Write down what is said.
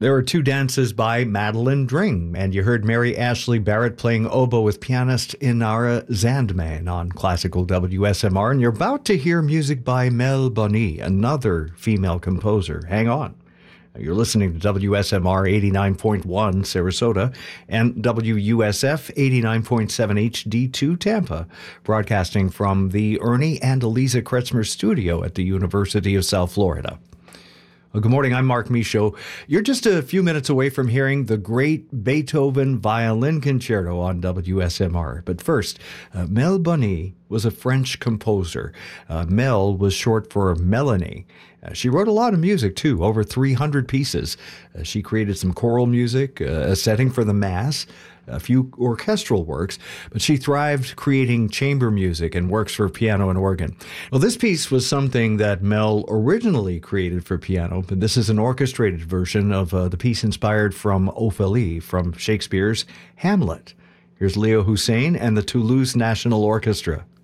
There are two dances by Madeline Dring, and you heard Mary Ashley Barrett playing oboe with pianist Inara Zandman on Classical WSMR, and you're about to hear music by Mel Bonny, another female composer. Hang on. You're listening to WSMR 89.1 Sarasota and WUSF 89.7 HD2 Tampa, broadcasting from the Ernie and Eliza Kretzmer studio at the University of South Florida. Well, good morning, I'm Mark Michaud. You're just a few minutes away from hearing the great Beethoven Violin Concerto on WSMR. But first, Mel Bonny was a French composer. Mel was short for Melanie. She wrote a lot of music, too, over 300 pieces. She created some choral music, a setting for the Mass, a few orchestral works, but she thrived creating chamber music and works for piano and organ. Well, this piece was something that Mel originally created for piano, but this is an orchestrated version of the piece inspired from Ophélie from Shakespeare's Hamlet. Here's Leo Hussein and the Toulouse National Orchestra.